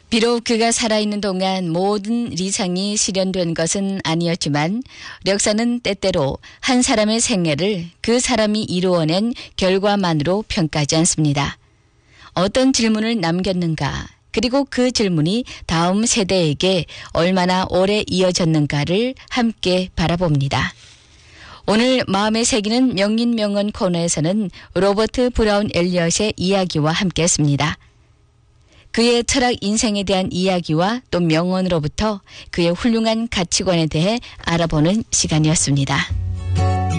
비록 그가 살아있는 동안 모든 리상이 실현된 것은 아니었지만 역사는 때때로 한 사람의 생애를 그 사람이 이루어낸 결과만으로 평가하지 않습니다. 어떤 질문을 남겼는가, 그리고 그 질문이 다음 세대에게 얼마나 오래 이어졌는가를 함께 바라봅니다. 오늘 마음에 새기는 명인명언 코너에서는 로버트 브라운 엘리엇의 이야기와 함께했습니다. 그의 철학 인생에 대한 이야기와 또 명언으로부터 그의 훌륭한 가치관에 대해 알아보는 시간이었습니다.